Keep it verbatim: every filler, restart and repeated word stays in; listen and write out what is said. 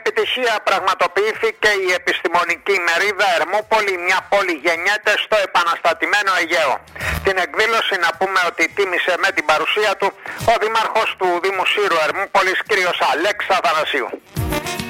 επιτυχία πραγματοποιήθηκε η επιστημονική ημερίδα Ερμούπολη, μια πόλη γεννιέται στο επαναστατημένο Αιγαίο. Την εκδήλωση να πούμε ότι τίμησε με την παρουσία του ο δήμαρχος του Δήμου Σύρου Ερμούπολης, κ. Αλέξης Αθανασίου.